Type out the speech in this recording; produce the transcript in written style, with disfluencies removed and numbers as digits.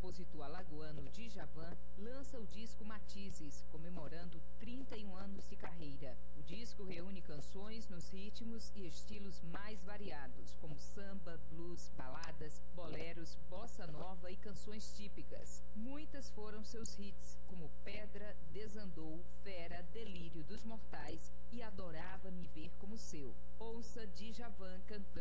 compositor alagoano Djavan lança o disco Matizes, comemorando 31 anos de carreira. O disco reúne canções nos ritmos e estilos mais variados, como samba, blues, baladas, boleros, bossa nova e canções típicas. Muitas foram seus hits, como Pedra, Desandou, Fera, Delírio dos Mortais e Adorava Me Ver Como Seu. Ouça Djavan cantando